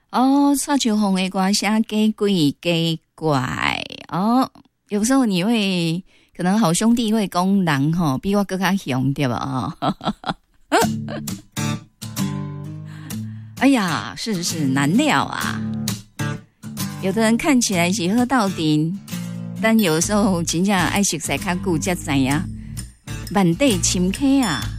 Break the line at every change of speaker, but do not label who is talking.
哦，蔡秋红的歌声假鬼假怪哦，有时候你会可能好兄弟会讲人吼比我更加凶对吧？哎呀，是难料啊！有的人看起来是喝到底，但有时候真正爱熟悉较久才知影，万底深刻啊！